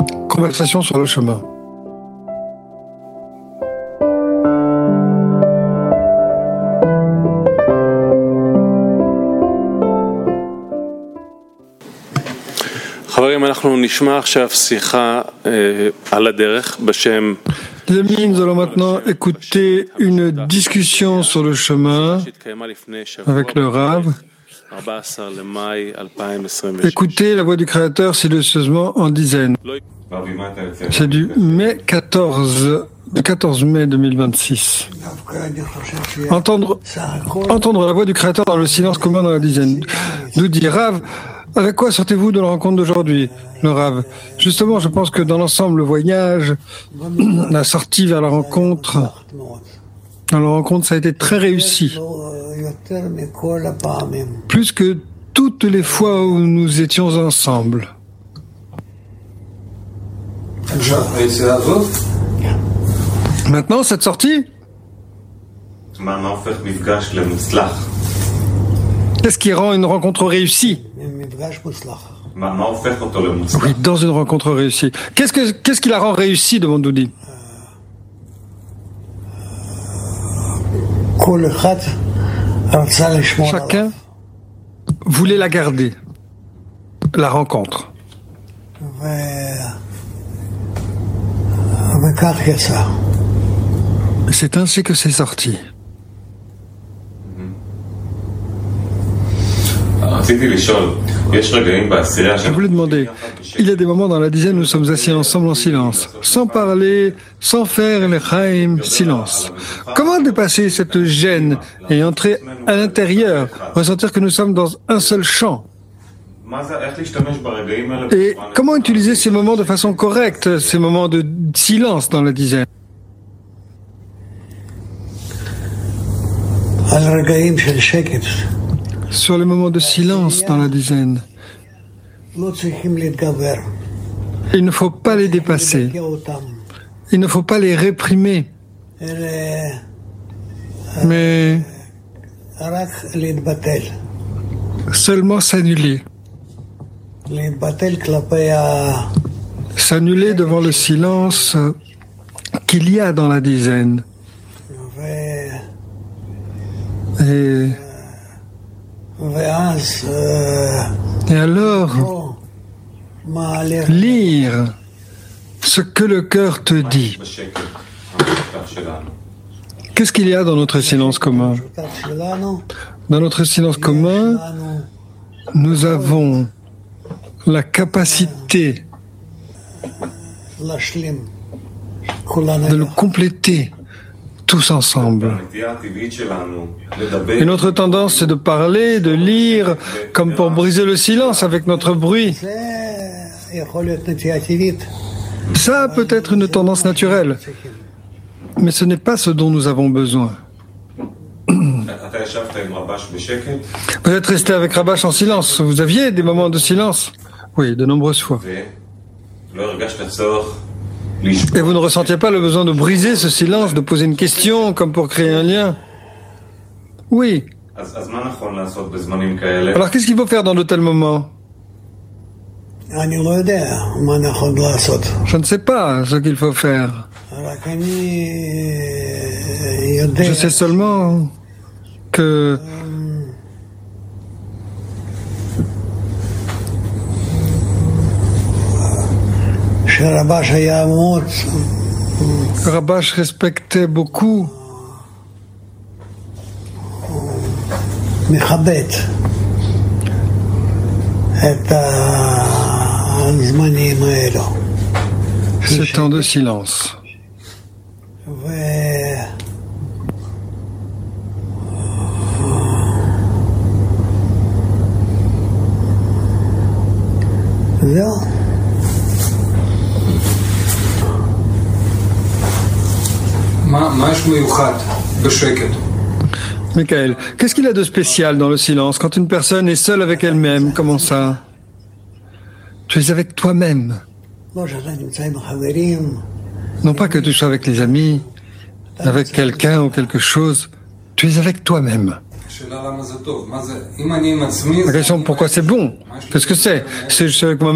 Conversation sur le chemin. Les amis, nous allons maintenant écouter une discussion sur le chemin avec le Rav. Écoutez la voix du Créateur silencieusement en dizaines. C'est du 14 mai 2026. Entendre la voix du Créateur dans le silence commun dans la dizaine. Nous dit Rav, avec quoi sortez-vous de la rencontre d'aujourd'hui, le Rav? Justement, je pense que dans l'ensemble, le voyage, la sortie vers la rencontre, ça a été très réussi. Plus que toutes les fois où nous étions ensemble. Maintenant, cette sortie, qu'est-ce qui rend une rencontre réussie? Oui, dans une rencontre réussie. Qu'est-ce qui la rend réussie, demande Doudi? Chacun voulait la garder, la rencontre. C'est ainsi que c'est sorti. Je voulais demander, il y a des moments dans la dizaine où nous sommes assis ensemble en silence, sans parler, sans faire les chaim, silence. Comment dépasser cette gêne et entrer à l'intérieur, ressentir que nous sommes dans un seul champ? Et comment utiliser ces moments de façon correcte, ces moments de silence dans la dizaine? Sur les moments de silence dans la dizaine, il ne faut pas les dépasser, il ne faut pas les réprimer, mais seulement s'annuler. S'annuler devant le silence qu'il y a dans la dizaine. Et alors, lire ce que le cœur te dit. Qu'est-ce qu'il y a dans notre silence commun? Dans notre silence commun, nous avons la capacité de le compléter tous ensemble. Et notre tendance, c'est de parler, de lire, comme pour briser le silence avec notre bruit. Ça peut être une tendance naturelle, mais ce n'est pas ce dont nous avons besoin. Vous êtes resté avec Rabash en silence. Vous aviez des moments de silence? Oui, de nombreuses fois. Et vous ne ressentiez pas le besoin de briser ce silence, de poser une question, comme pour créer un lien? Oui. Alors qu'est-ce qu'il faut faire dans de tels moments? Je ne sais pas ce qu'il faut faire. Je sais seulement que Rabash respectait beaucoup ce temps de silence. Michael, qu'est-ce qu'il y a de spécial dans le silence quand une personne est seule avec elle-même? Comment ça? Tu es avec toi-même. Non pas que tu sois avec les amis, avec quelqu'un ou quelque chose. Tu es avec toi-même. La question, pourquoi c'est bon? Qu'est-ce que c'est? C'est je suis avec moi-même.